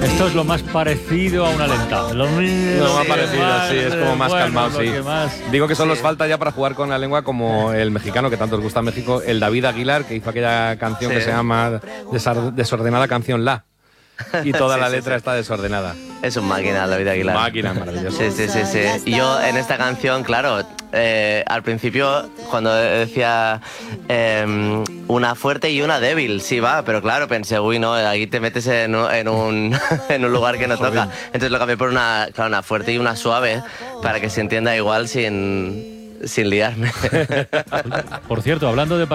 Esto es lo más parecido a una lenta. Lo más parecido, sí, es como más calmado, sí. Digo que solo os falta ya para jugar con la lengua como el mexicano, que tanto os gusta México, el David Aguilar, que hizo aquella canción que se llama Desordenada Canción La. Y toda la letra está desordenada. Es un máquina, David Aguilar. Máquina, maravilloso. Sí. Y yo en esta canción, claro, al principio cuando decía una fuerte y una débil, sí va, pero claro, pensé, uy, no, aquí te metes en un lugar que no toca. Entonces lo cambié por una fuerte y una suave para que se entienda igual sin liarme. Por cierto, hablando de